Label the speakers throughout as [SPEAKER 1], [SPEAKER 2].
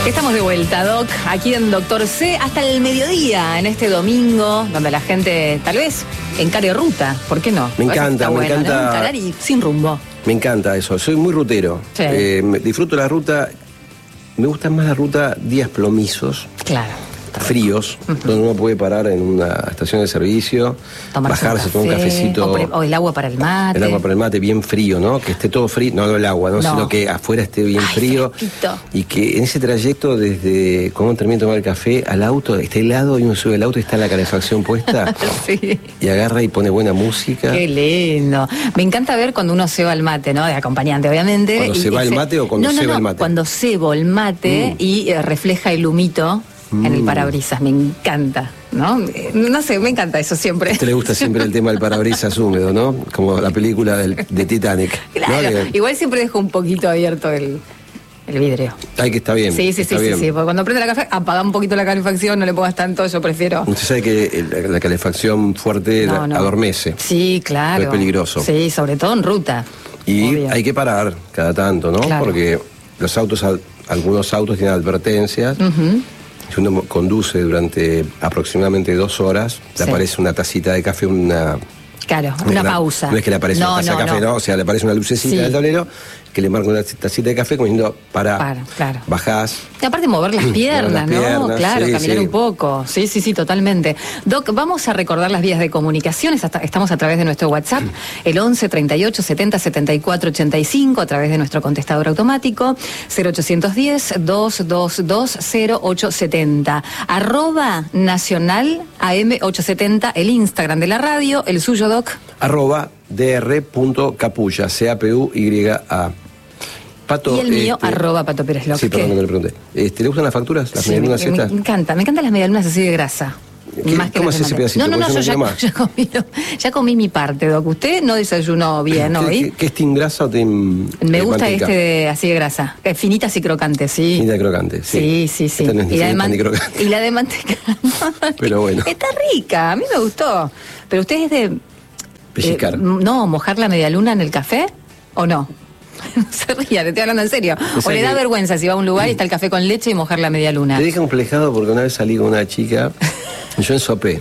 [SPEAKER 1] Estamos de vuelta, Doc, aquí en Doctor C, hasta el mediodía, en este domingo, donde la gente tal vez encare ruta, ¿por qué no?
[SPEAKER 2] Me encanta,
[SPEAKER 1] ¿no?
[SPEAKER 2] ¿no?
[SPEAKER 1] Encarar y sin rumbo.
[SPEAKER 2] Me encanta eso, soy muy rutero.
[SPEAKER 1] Sí.
[SPEAKER 2] Disfruto la ruta, me gusta más la ruta días plomizos.
[SPEAKER 1] Claro.
[SPEAKER 2] Fríos, donde uno puede parar en una estación de servicio,
[SPEAKER 1] Tomarse
[SPEAKER 2] bajarse, tomar un cafecito.
[SPEAKER 1] O el agua para el mate.
[SPEAKER 2] El agua para el mate, bien frío, ¿no? Que esté todo frío, no el agua, ¿no? Sino que afuera esté bien frío.
[SPEAKER 1] Fresquito.
[SPEAKER 2] Y que en ese trayecto, desde cuando termina de tomar el café al auto, esté helado y uno sube al auto y está la calefacción puesta.
[SPEAKER 1] Sí.
[SPEAKER 2] Y agarra y pone buena música.
[SPEAKER 1] Qué lindo. Me encanta ver cuando uno ceba el mate, ¿no? De acompañante, obviamente.
[SPEAKER 2] ¿Cuando se va el mate o cuando ceba el mate?
[SPEAKER 1] Cuando cebo el mate y refleja el humito en el parabrisas, me encanta, ¿no? No sé, me encanta eso siempre.
[SPEAKER 2] A usted le gusta siempre el tema del parabrisas húmedo, ¿no? Como la película de Titanic.
[SPEAKER 1] Claro,
[SPEAKER 2] ¿no?
[SPEAKER 1] igual siempre dejo un poquito abierto el vidrio.
[SPEAKER 2] Ay, que está bien.
[SPEAKER 1] Sí, porque cuando prende la café, apaga un poquito la calefacción, no le pongas tanto, yo prefiero.
[SPEAKER 2] Usted sabe que la calefacción fuerte adormece.
[SPEAKER 1] Sí, claro.
[SPEAKER 2] Es peligroso.
[SPEAKER 1] Sí, sobre todo en ruta.
[SPEAKER 2] Y hay que parar cada tanto, ¿no?
[SPEAKER 1] Claro.
[SPEAKER 2] Porque los autos, algunos autos tienen advertencias. Si uno conduce durante aproximadamente 2 horas, le aparece una tacita de café, una pausa. No es que le aparece una taza de café, no, o sea, le aparece una lucecita en el tablero que le marca una tacita de café como diciendo, claro. Bajás.
[SPEAKER 1] Y aparte mover las piernas, ¿no? Claro, caminar un poco. Sí, totalmente. Doc, vamos a recordar las vías de comunicación. Estamos a través de nuestro WhatsApp, el 11 38 70 74 85, a través de nuestro contestador automático, 0810 222 0870. @nacional AM870, el Instagram de la radio, el suyo, Doc.
[SPEAKER 2] @dr.capulla, CAPUYA. Pato,
[SPEAKER 1] y el mío, @Pato Pérez López.
[SPEAKER 2] Sí, perdón que no le pregunté. ¿Le gustan las facturas? ¿Las medialunas estas?
[SPEAKER 1] Me encantan las medialunas así de grasa.
[SPEAKER 2] ¿Cómo es ese pedacito?
[SPEAKER 1] No, yo ya comí mi parte, Doc. Usted no desayunó bien hoy.
[SPEAKER 2] ¿Qué es team grasa o team
[SPEAKER 1] Me gusta
[SPEAKER 2] manteca?
[SPEAKER 1] así de grasa. Finitas y crocantes, sí.
[SPEAKER 2] Finita y crocante, sí.
[SPEAKER 1] Sí.
[SPEAKER 2] Esta no es ni finita ni crocante.
[SPEAKER 1] Y la de manteca.
[SPEAKER 2] Pero bueno.
[SPEAKER 1] Está rica, a mí me gustó. Pero usted es de...
[SPEAKER 2] Pellizcar.
[SPEAKER 1] No, mojar la medialuna en el café, ¿o no? No se ría, te estoy hablando en serio. O le da vergüenza si va a un lugar y está el café con leche y mojar la medialuna.
[SPEAKER 2] Te deja complejado porque una vez salí con una chica, yo ensopé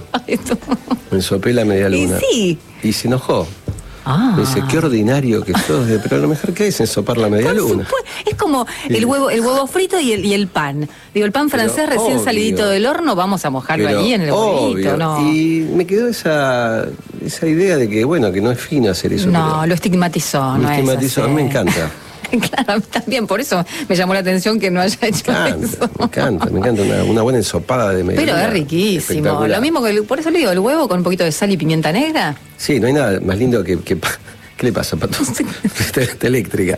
[SPEAKER 2] la medialuna. Y se enojó. Me dice, qué ordinario que sos, pero lo mejor que es ensopar la medialuna.
[SPEAKER 1] Es como el huevo frito y el pan. Digo, el pan francés recién salidito del horno, vamos a mojarlo allí en el huevito, ¿no?
[SPEAKER 2] Y me quedó esa idea de que, bueno, que no es fino hacer eso.
[SPEAKER 1] No, lo estigmatizó.
[SPEAKER 2] Lo estigmatizó, a mí me encanta.
[SPEAKER 1] Claro, también, por eso me llamó la atención que no haya hecho eso.
[SPEAKER 2] Me encanta una buena ensopada de medialuna.
[SPEAKER 1] Pero es riquísimo. Lo mismo que, por eso le digo, el huevo con un poquito de sal y pimienta negra.
[SPEAKER 2] Sí, no hay nada más lindo que ¿qué le pasa, Pato? Está eléctrica.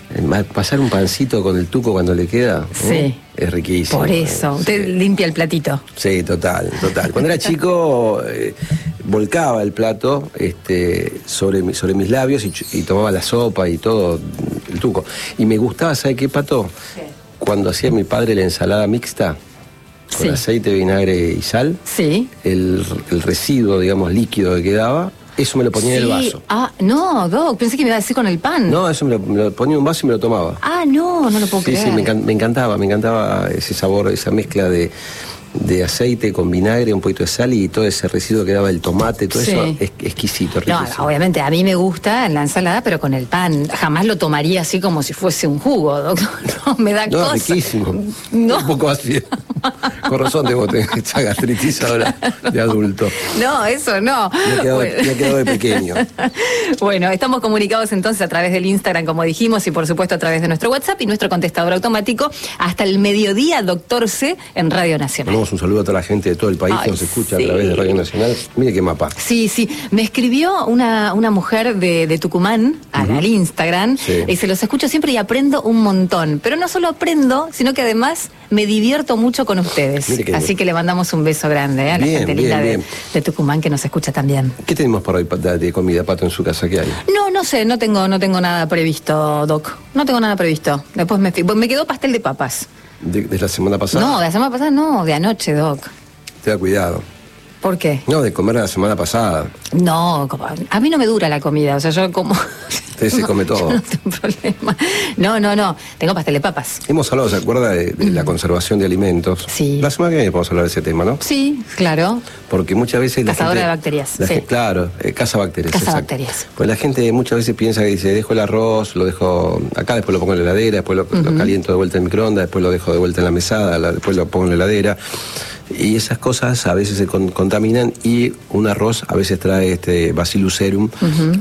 [SPEAKER 2] Pasar un pancito con el tuco cuando le queda, es riquísimo.
[SPEAKER 1] Por eso, usted limpia el platito.
[SPEAKER 2] Sí, total. Cuando era chico, volcaba el plato sobre mis labios y tomaba la sopa y todo, el tuco. Y me gustaba, ¿sabe qué, Pato? Sí. Cuando hacía mi padre la ensalada mixta, con aceite, vinagre y sal, el residuo, digamos, líquido que quedaba, eso me lo ponía en el vaso.
[SPEAKER 1] No, Doc, pensé que me iba a decir con el pan.
[SPEAKER 2] No, eso me lo ponía en un vaso y me lo tomaba.
[SPEAKER 1] No lo puedo creer.
[SPEAKER 2] Sí, me encantaba ese sabor, esa mezcla de aceite con vinagre, un poquito de sal y todo ese residuo que daba el tomate, todo eso es exquisito, riquísimo.
[SPEAKER 1] No, obviamente a mí me gusta la ensalada, pero con el pan. Jamás lo tomaría así como si fuese un jugo, doctor. No, me da cosa.
[SPEAKER 2] Riquísimo. Un poco así. Con razón debo tener esta gastritis ahora de adulto.
[SPEAKER 1] No, eso no.
[SPEAKER 2] Me ha quedado de pequeño.
[SPEAKER 1] Bueno, estamos comunicados entonces a través del Instagram, como dijimos, y por supuesto a través de nuestro WhatsApp y nuestro contestador automático hasta el mediodía, Doctor C, en Radio Nacional.
[SPEAKER 2] Un saludo a toda la gente de todo el país que nos escucha a través de Radio Nacional. Mire qué mapa.
[SPEAKER 1] Sí. Me escribió una mujer de Tucumán al Instagram y se los escucho siempre y aprendo un montón. Pero no solo aprendo, sino que además me divierto mucho con ustedes. Así que le mandamos un beso grande a la gente linda de Tucumán que nos escucha también.
[SPEAKER 2] ¿Qué tenemos por hoy de comida, Pato, en su casa? ¿Qué hay?
[SPEAKER 1] No sé, no tengo nada previsto, Doc. No tengo nada previsto. Después me quedó pastel de papas.
[SPEAKER 2] ¿De la semana pasada?
[SPEAKER 1] No, de la semana pasada no, de anoche, Doc.
[SPEAKER 2] Te da cuidado.
[SPEAKER 1] ¿Por qué?
[SPEAKER 2] No, de comer la semana pasada.
[SPEAKER 1] No, a mí no me dura la comida, o sea, yo como...
[SPEAKER 2] Usted se come todo.
[SPEAKER 1] No tengo problema. No, tengo pastel de papas.
[SPEAKER 2] Hemos hablado, ¿se acuerda de la conservación de alimentos?
[SPEAKER 1] Sí.
[SPEAKER 2] La semana que viene podemos hablar de ese tema, ¿no?
[SPEAKER 1] Sí, claro.
[SPEAKER 2] Porque muchas veces
[SPEAKER 1] Cazadora de bacterias. Sí.
[SPEAKER 2] Claro, cazabacterias.
[SPEAKER 1] Cazabacterias.
[SPEAKER 2] Pues la gente muchas veces piensa que dice, dejo el arroz, lo dejo acá, después lo pongo en la heladera, después lo caliento de vuelta en el microondas, después lo dejo de vuelta en la mesada, después lo pongo en la heladera. Y esas cosas a veces se contaminan, y un arroz a veces trae Bacillus cereum,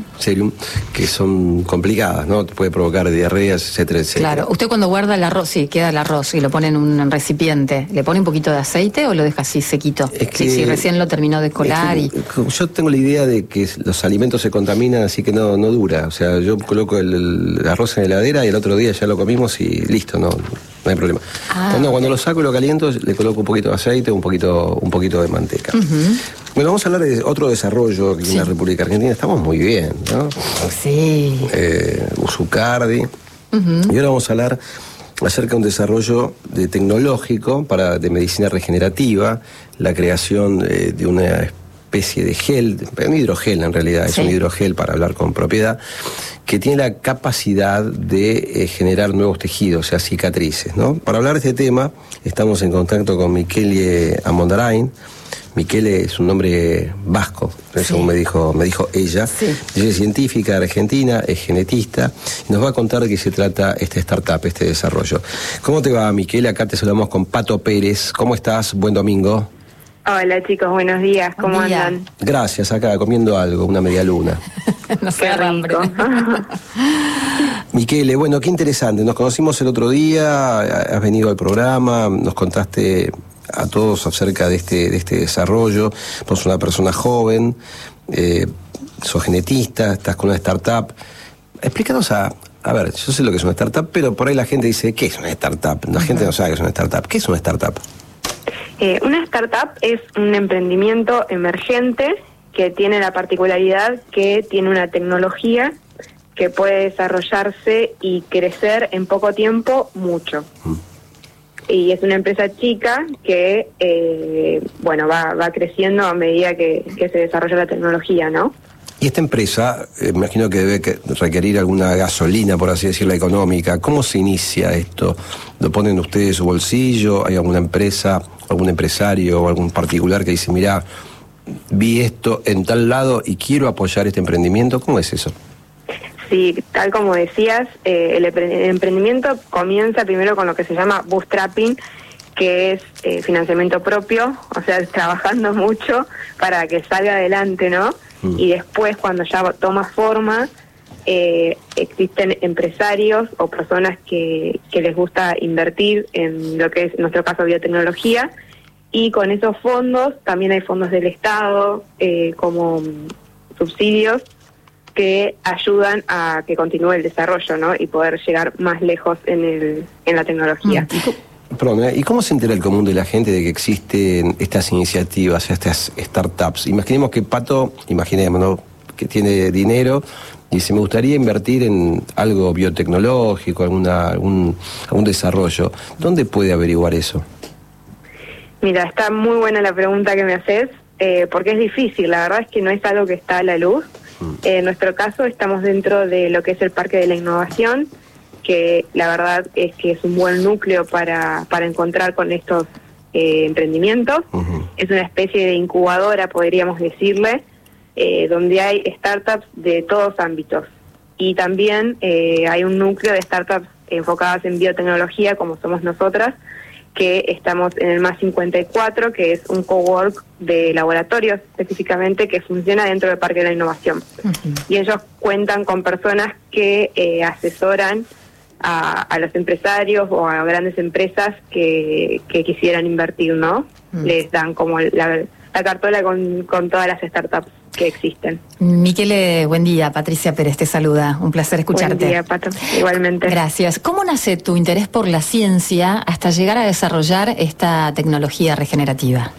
[SPEAKER 2] que son complicadas, ¿no? Puede provocar diarreas, etcétera, etcétera.
[SPEAKER 1] Claro, usted cuando guarda el arroz, sí, queda el arroz y lo pone en un recipiente, ¿le pone un poquito de aceite o lo deja así sequito?
[SPEAKER 2] Es que,
[SPEAKER 1] si recién lo terminó de colar
[SPEAKER 2] yo tengo la idea de que los alimentos se contaminan, así que no dura. O sea, yo coloco el arroz en la heladera y el otro día ya lo comimos y listo, no hay problema. Cuando lo saco y lo caliento, le coloco un poquito de aceite, un poquito de manteca. Bueno, vamos a hablar de otro desarrollo aquí en la República Argentina. Estamos muy bien, ¿no?
[SPEAKER 1] Sí.
[SPEAKER 2] Usucardi. Y ahora vamos a hablar acerca de un desarrollo tecnológico de medicina regenerativa, la creación de una especie de gel, un hidrogel en realidad, es un hidrogel, para hablar con propiedad, que tiene la capacidad de generar nuevos tejidos, o sea, cicatrices, ¿no? Para hablar de este tema, estamos en contacto con Miquele Amondarain. Miquele es un nombre vasco, según me dijo ella. Sí. Ella es científica argentina, es genetista, y nos va a contar de qué se trata esta startup, este desarrollo. ¿Cómo te va, Miquele? Acá te saludamos con Pato Pérez. ¿Cómo estás? Buen domingo.
[SPEAKER 3] Hola chicos, buenos días, ¿cómo andan?
[SPEAKER 2] Gracias, acá comiendo algo, una media luna.
[SPEAKER 1] No sé, hambre.
[SPEAKER 2] Miquele, bueno, qué interesante, nos conocimos el otro día, has venido al programa, nos contaste a todos acerca de este desarrollo. Sos una persona joven, sos genetista, estás con una startup. Explícanos a ver, yo sé lo que es una startup, pero por ahí la gente dice, ¿qué es una startup? La gente no sabe qué es una startup. ¿Qué es una startup?
[SPEAKER 3] Una startup es un emprendimiento emergente que tiene la particularidad que tiene una tecnología que puede desarrollarse y crecer en poco tiempo mucho. Y es una empresa chica que, va creciendo a medida que se desarrolla la tecnología, ¿no?
[SPEAKER 2] Y esta empresa, me imagino que debe requerir alguna gasolina, por así decirlo, económica. ¿Cómo se inicia esto? ¿Lo ponen ustedes en su bolsillo? ¿Hay alguna empresa, algún empresario o algún particular que dice, mirá, vi esto en tal lado y quiero apoyar este emprendimiento? ¿Cómo es eso?
[SPEAKER 3] Sí, tal como decías, el emprendimiento comienza primero con lo que se llama bootstrapping, que es financiamiento propio, o sea, trabajando mucho para que salga adelante, ¿no? Y después, cuando ya toma forma, existen empresarios o personas que les gusta invertir en lo que es, en nuestro caso, biotecnología, y con esos fondos, también hay fondos del Estado, como subsidios, que ayudan a que continúe el desarrollo, ¿no? Y poder llegar más lejos en la tecnología.
[SPEAKER 2] Perdón, ¿y cómo se entera el común de la gente de que existen estas iniciativas, estas startups? Imaginemos que Pato, ¿no?, que tiene dinero y dice, me gustaría invertir en algo biotecnológico, algún desarrollo. ¿Dónde puede averiguar eso?
[SPEAKER 3] Mira, está muy buena la pregunta que me haces, porque es difícil. La verdad es que no es algo que está a la luz. En nuestro caso estamos dentro de lo que es el Parque de la Innovación, que la verdad es que es un buen núcleo para encontrar con estos emprendimientos. Es una especie de incubadora, podríamos decirle, donde hay startups de todos ámbitos. Y también hay un núcleo de startups enfocadas en biotecnología, como somos nosotras, que estamos en el MAS 54, que es un cowork de laboratorios específicamente que funciona dentro del Parque de la Innovación. Y ellos cuentan con personas que asesoran a los empresarios o a grandes empresas que quisieran invertir, ¿no? Les dan como la cartola con todas las startups que existen.
[SPEAKER 1] Miquele, buen día. Patricia Pérez te saluda. Un placer escucharte.
[SPEAKER 3] Buen día, Pato. Igualmente.
[SPEAKER 1] Gracias. ¿Cómo nace tu interés por la ciencia hasta llegar a desarrollar esta tecnología regenerativa?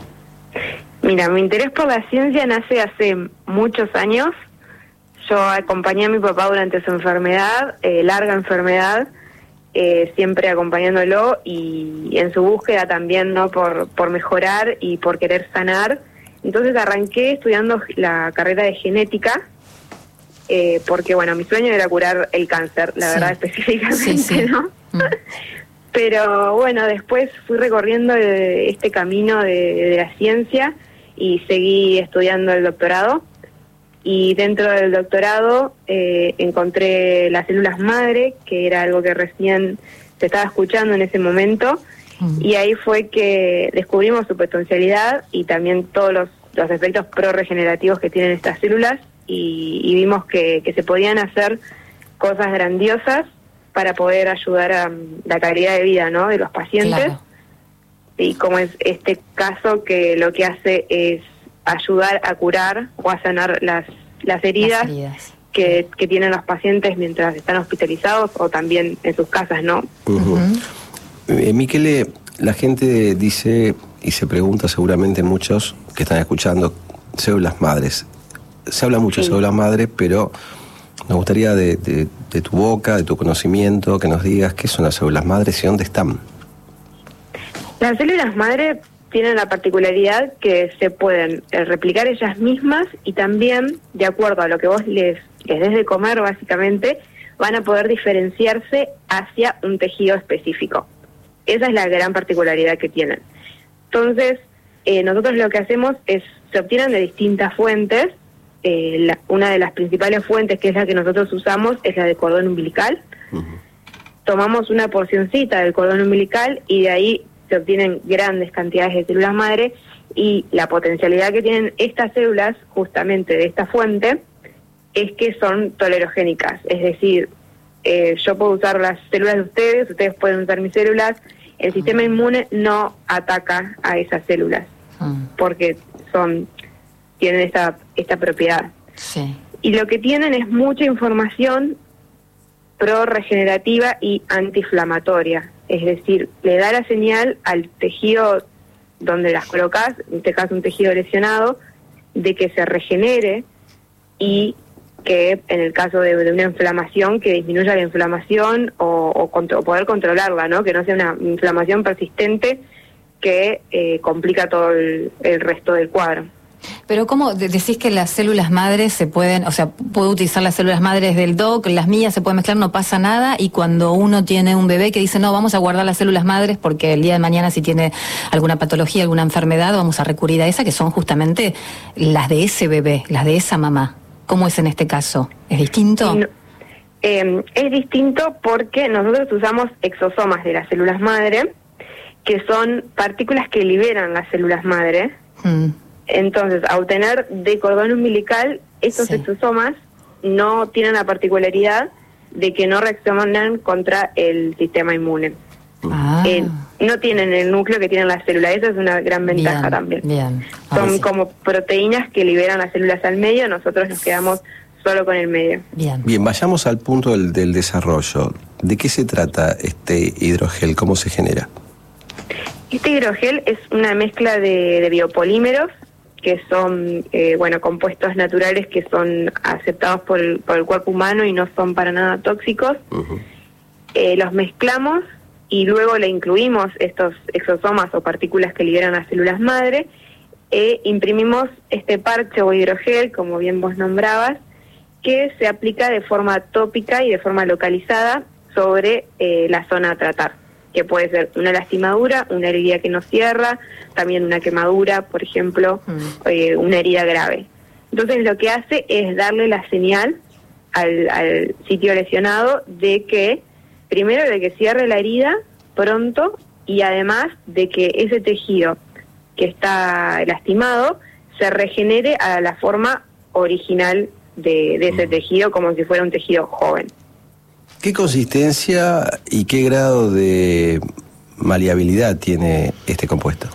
[SPEAKER 3] Mira, mi interés por la ciencia nace hace muchos años. Yo acompañé a mi papá durante su enfermedad, larga enfermedad, siempre acompañándolo y en su búsqueda también, ¿no?, por mejorar y por querer sanar. Entonces arranqué estudiando la carrera de genética, porque bueno, mi sueño era curar el cáncer, la verdad específicamente, ¿no? Pero bueno, después fui recorriendo este camino de la ciencia y seguí estudiando el doctorado. Y dentro del doctorado encontré las células madre, que era algo que recién se estaba escuchando en ese momento, y ahí fue que descubrimos su potencialidad y también todos los efectos pro-regenerativos que tienen estas células, y vimos que se podían hacer cosas grandiosas para poder ayudar a la calidad de vida, ¿no?, de los pacientes. Claro. Y como es este caso, que lo que hace es ayudar a curar o a sanar las heridas que tienen los pacientes mientras están hospitalizados o también en sus casas, ¿no?
[SPEAKER 2] Miquele, la gente dice y se pregunta, seguramente muchos que están escuchando, células madres. Se habla mucho de células madres, pero nos gustaría de tu boca, de tu conocimiento, que nos digas qué son las células madres y dónde están.
[SPEAKER 3] Las células madre tienen la particularidad que se pueden replicar ellas mismas, y también, de acuerdo a lo que vos les des de comer, básicamente, van a poder diferenciarse hacia un tejido específico. Esa es la gran particularidad que tienen. Entonces, nosotros lo que hacemos es, se obtienen de distintas fuentes. Una de las principales fuentes, que es la que nosotros usamos, es la de cordón umbilical. Tomamos una porcioncita del cordón umbilical y de ahí se obtienen grandes cantidades de células madre, y la potencialidad que tienen estas células, justamente de esta fuente, es que son tolerogénicas. Es decir, yo puedo usar las células de ustedes pueden usar mis células, el sistema inmune no ataca a esas células, porque tienen esta propiedad. Sí. Y lo que tienen es mucha información pro-regenerativa y antiinflamatoria. Es decir, le da la señal al tejido donde las colocas, en este caso un tejido lesionado, de que se regenere, y que en el caso de una inflamación, que disminuya la inflamación o poder controlarla, ¿no? Que no sea una inflamación persistente que complica todo el resto del cuadro.
[SPEAKER 1] Pero ¿cómo decís que las células madres se pueden, o sea, puedo utilizar las células madres del DOC, las mías se pueden mezclar, no pasa nada, y cuando uno tiene un bebé que dice, no, vamos a guardar las células madres porque el día de mañana si tiene alguna patología, alguna enfermedad, vamos a recurrir a esa, que son justamente las de ese bebé, las de esa mamá? ¿Cómo es en este caso? ¿Es distinto?
[SPEAKER 3] No, es distinto porque nosotros usamos exosomas de las células madre, que son partículas que liberan las células madre. Entonces, a obtener de cordón umbilical, estos exosomas no tienen la particularidad de que no reaccionan contra el sistema inmune. No tienen el núcleo que tienen las células. Esa es una gran ventaja también. Son como proteínas que liberan las células al medio, nosotros nos quedamos solo con el medio.
[SPEAKER 2] Bien, vayamos al punto del desarrollo. ¿De qué se trata este hidrogel? ¿Cómo se genera?
[SPEAKER 3] Este hidrogel es una mezcla de biopolímeros, que son compuestos naturales que son aceptados por el cuerpo humano y no son para nada tóxicos. Los mezclamos y luego le incluimos estos exosomas o partículas que liberan las células madre, imprimimos este parche o hidrogel, como bien vos nombrabas, que se aplica de forma tópica y de forma localizada sobre la zona a tratar, que puede ser una lastimadura, una herida que no cierra, también una quemadura, por ejemplo, una herida grave. Entonces lo que hace es darle la señal al sitio lesionado de que, primero, de que cierre la herida pronto, y además de que ese tejido que está lastimado se regenere a la forma original de ese tejido, como si fuera un tejido joven.
[SPEAKER 2] ¿Qué consistencia y qué grado de maleabilidad tiene este compuesto?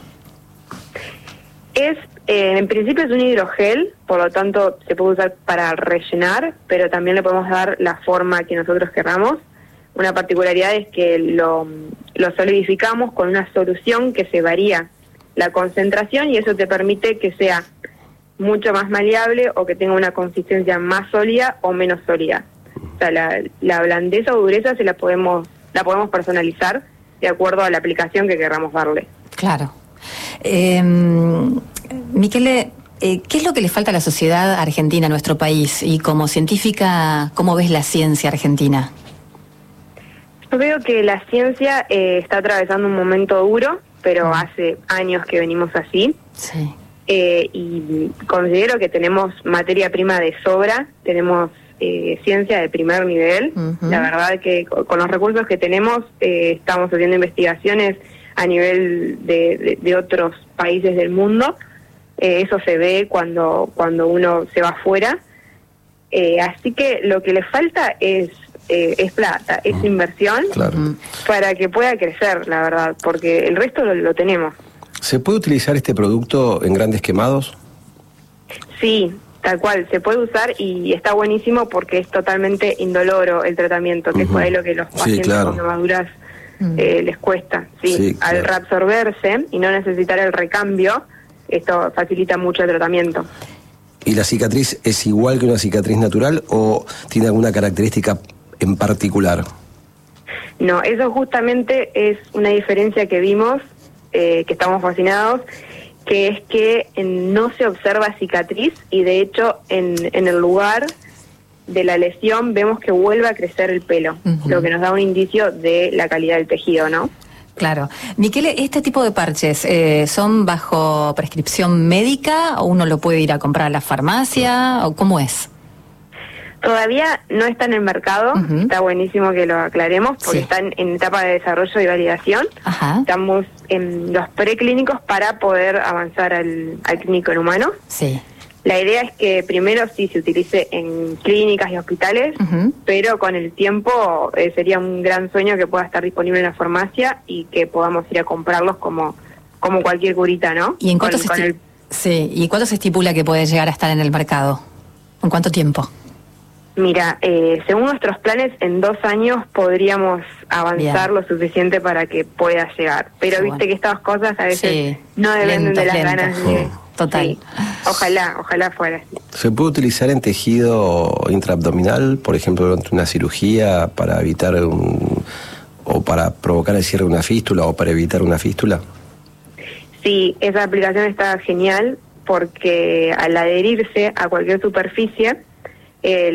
[SPEAKER 3] En principio es un hidrogel, por lo tanto se puede usar para rellenar, pero también le podemos dar la forma que nosotros queramos. Una particularidad es que lo solidificamos con una solución que se varía la concentración, y eso te permite que sea mucho más maleable o que tenga una consistencia más sólida o menos sólida. O sea, la blandeza o dureza la podemos personalizar de acuerdo a la aplicación que queramos darle.
[SPEAKER 1] Claro. Michele, ¿qué es lo que le falta a la sociedad argentina, a nuestro país? Y como científica, ¿cómo ves la ciencia argentina?
[SPEAKER 3] Yo veo que la ciencia está atravesando un momento duro, pero hace años que venimos así.
[SPEAKER 1] Sí.
[SPEAKER 3] Y considero que tenemos materia prima de sobra, tenemos ciencia de primer nivel. La verdad que con los recursos que tenemos estamos haciendo investigaciones a nivel de otros países del mundo. Eso se ve cuando uno se va afuera. Así que lo que le falta es plata, es inversión,
[SPEAKER 2] claro,
[SPEAKER 3] para que pueda crecer, la verdad, porque el resto lo tenemos.
[SPEAKER 2] ¿Se puede utilizar este producto en grandes quemados?
[SPEAKER 3] Sí, tal cual, se puede usar y está buenísimo porque es totalmente indoloro el tratamiento, que es por ahí lo que los pacientes con quemaduras les cuesta. Sí, al reabsorberse y no necesitar el recambio, esto facilita mucho el tratamiento.
[SPEAKER 2] ¿Y la cicatriz es igual que una cicatriz natural o tiene alguna característica en particular?
[SPEAKER 3] No, eso justamente es una diferencia que vimos, que estamos fascinados, que es que no se observa cicatriz y de hecho en el lugar de la lesión vemos que vuelve a crecer el pelo, lo que nos da un indicio de la calidad del tejido, ¿no?
[SPEAKER 1] Claro. Michele, ¿este tipo de parches son bajo prescripción médica o uno lo puede ir a comprar a la farmacia o cómo es?
[SPEAKER 3] Todavía no está en el mercado, está buenísimo que lo aclaremos porque están en etapa de desarrollo y validación. Estamos en los preclínicos para poder avanzar al clínico en humanos.
[SPEAKER 1] Sí.
[SPEAKER 3] La idea es que primero sí se utilice en clínicas y hospitales, pero con el tiempo sería un gran sueño que pueda estar disponible en la farmacia y que podamos ir a comprarlos como cualquier curita, ¿no?
[SPEAKER 1] ¿Y en cuánto ¿Y cuánto se estipula que puede llegar a estar en el mercado? ¿En cuánto tiempo?
[SPEAKER 3] Mira, según nuestros planes, en 2 años podríamos avanzar lo suficiente para que pueda llegar. Pero viste que estas cosas a veces no dependen de las ganas de...
[SPEAKER 1] Total.
[SPEAKER 3] Sí. Ojalá fuera así.
[SPEAKER 2] ¿Se puede utilizar en tejido intraabdominal, por ejemplo, durante una cirugía para evitar o para provocar el cierre de una fístula o para evitar una fístula?
[SPEAKER 3] Sí, esa aplicación está genial porque al adherirse a cualquier superficie,